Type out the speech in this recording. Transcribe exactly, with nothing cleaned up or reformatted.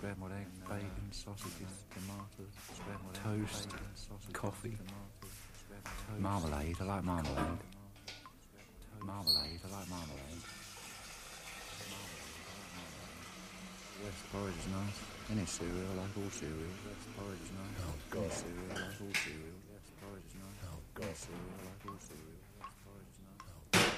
scrambled eggs, bacon, sausages, tomatoes, scrambled toast, eggs, bacon, sausage, coffee, tomatoes, marmalade. I like marmalade. Marmalade. I like marmalade. West porridge is nice. Any cereal, I like all cereal. West porridge is nice. Oh, God. Any cereal, I like all cereal. West porridge is nice. Oh, God. Any cereal, I like all cereal.